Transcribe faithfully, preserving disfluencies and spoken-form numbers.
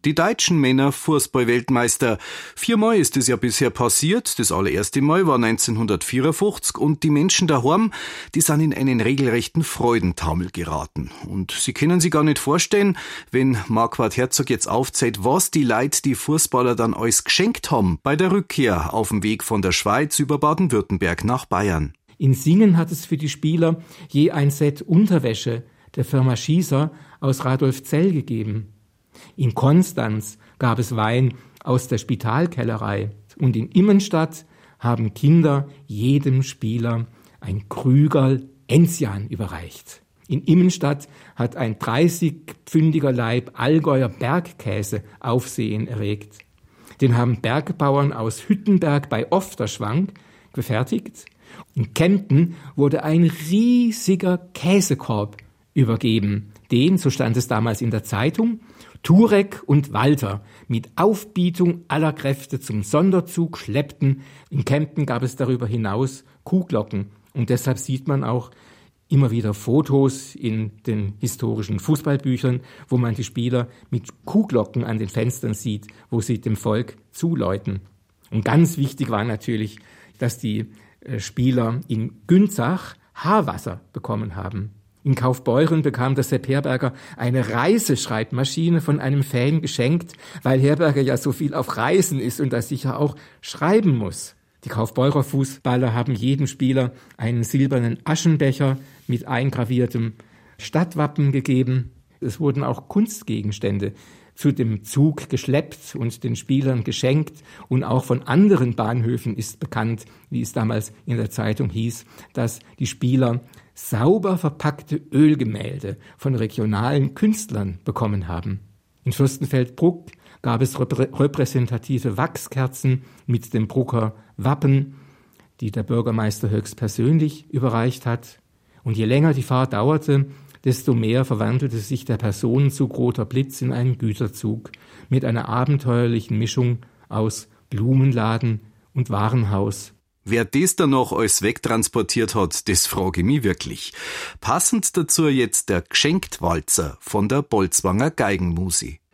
Die deutschen Männer Fußball-Weltmeister. Viermal ist es ja bisher passiert. Das allererste Mal war neunzehnhundertvierundfünfzig und die Menschen daheim, die sind in einen regelrechten Freudentaumel geraten. Und sie können sich gar nicht vorstellen, wenn Marquard Herzog jetzt aufzählt, was die Leute, die Fußballer dann alles geschenkt haben bei der Rückkehr auf dem Weg von der Schweiz über Baden-Württemberg nach Bayern. In Singen hat es für die Spieler je ein Set Unterwäsche der Firma Schießer aus Radolfzell gegeben. In Konstanz gab es Wein aus der Spitalkellerei und in Immenstadt haben Kinder jedem Spieler ein Krügerl Enzian überreicht. In Immenstadt hat ein dreißigpfündiger Laib Allgäuer Bergkäse Aufsehen erregt. Den haben Bergbauern aus Hüttenberg bei Ofterschwang gefertigt. In Kempten wurde ein riesiger Käsekorb übergeben. Den, so stand es damals in der Zeitung, Turek und Walter mit Aufbietung aller Kräfte zum Sonderzug schleppten. In Kempten gab es darüber hinaus Kuhglocken. Und deshalb sieht man auch immer wieder Fotos in den historischen Fußballbüchern, wo man die Spieler mit Kuhglocken an den Fenstern sieht, wo sie dem Volk zuläuten. Und ganz wichtig war natürlich, dass die Spieler in Günzach Haarwasser bekommen haben. In Kaufbeuren bekam der Sepp Herberger eine Reiseschreibmaschine von einem Fan geschenkt, weil Herberger ja so viel auf Reisen ist und da sicher auch schreiben muss. Die Kaufbeurer Fußballer haben jedem Spieler einen silbernen Aschenbecher mit eingraviertem Stadtwappen gegeben. Es wurden auch Kunstgegenstände zu dem Zug geschleppt und den Spielern geschenkt. Und auch von anderen Bahnhöfen ist bekannt, wie es damals in der Zeitung hieß, dass die Spieler sauber verpackte Ölgemälde von regionalen Künstlern bekommen haben. In Fürstenfeldbruck gab es reprä- repräsentative Wachskerzen mit dem Brucker Wappen, die der Bürgermeister höchstpersönlich überreicht hat. Und je länger die Fahrt dauerte, desto mehr verwandelte sich der Personenzug Roter Blitz in einen Güterzug mit einer abenteuerlichen Mischung aus Blumenladen und Warenhaus. Wer das dann noch alles wegtransportiert hat, das frage ich mich wirklich. Passend dazu jetzt der Geschenktwalzer von der Bolzwanger Geigenmusi.